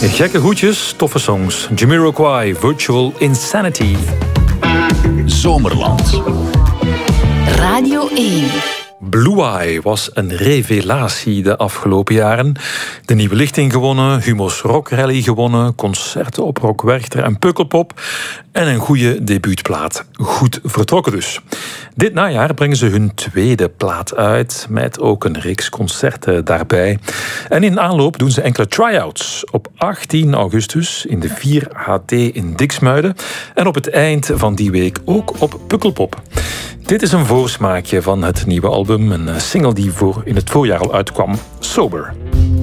Gekke hoedjes, toffe songs. Jamiroquai, Virtual Insanity. Zomerland. Radio 1. Blue Eye was een revelatie de afgelopen jaren. De Nieuwe Lichting gewonnen, Humo's Rock Rally gewonnen, concerten op Rock Werchter en Pukkelpop en een goede debuutplaat. Goed vertrokken dus. Dit najaar brengen ze hun tweede plaat uit, met ook een reeks concerten daarbij. En in aanloop doen ze enkele try-outs. Op 18 augustus in de 4HT in Diksmuiden en op het eind van die week ook op Pukkelpop. Dit is een voorsmaakje van het nieuwe album, een single die in het voorjaar al uitkwam, Sober.